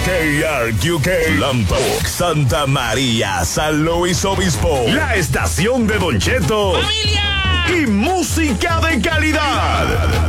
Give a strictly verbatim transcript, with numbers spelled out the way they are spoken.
K R Q K, Lompoc, Santa María, San Luis Obispo. La estación de Don Cheto. ¡Familia! Y música de calidad.